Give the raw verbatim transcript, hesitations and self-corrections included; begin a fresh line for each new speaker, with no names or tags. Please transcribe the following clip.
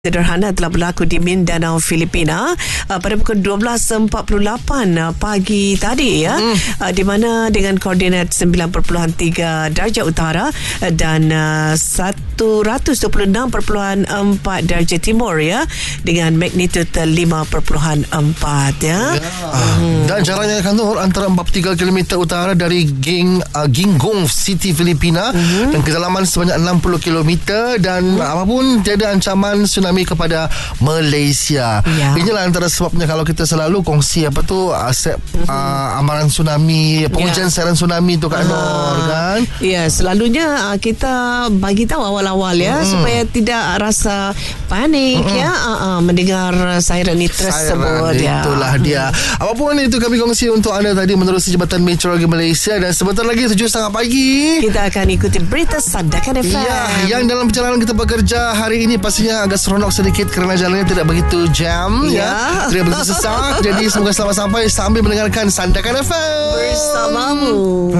sederhana telah berlaku di Mindanao, Filipina uh, pada pukul dua belas empat puluh lapan uh, pagi tadi ya, mm. uh, di mana dengan koordinat sembilan perpuluhan tiga darjah utara uh, dan uh, seratus dua puluh enam perpuluhan empat darjah timur ya, dengan magnitud lima perpuluhan empat ya.
ya. Mm. Dan jaraknya Kanur antara empat puluh tiga kilometer utara dari Ging, uh, Gingong City, Filipina, mm-hmm. dan kedalaman sebanyak enam puluh kilometer dan mm. apapun tiada ancaman tsunami kepada Malaysia. Ya. Inilah antara sebabnya kalau kita selalu kongsi apa tu aset mm-hmm. uh, amaran tsunami, pengujian ya. Siaran tsunami tu Kak uh, Nur kan.
Ya, selalunya uh, kita bagi tahu awal-awal ya, mm-hmm. supaya tidak rasa panik mm-hmm. ya uh, uh, mendengar siren ini tersebut ya.
Itulah dia. Mm-hmm. Apapun itu kami kongsi untuk anda tadi menerusi Jabatan Meteorologi Malaysia, dan sebentar lagi tujuh tiga puluh pagi
kita akan ikuti berita Sandakan F M.
Ya, yang dalam perjalanan kita bekerja hari ini pastinya agak seronok sedikit kerana jalannya tidak begitu jam ya, ya. Tidak begitu sesak. Jadi semoga selamat sampai sambil mendengarkan Sandakan F M
bersamamu.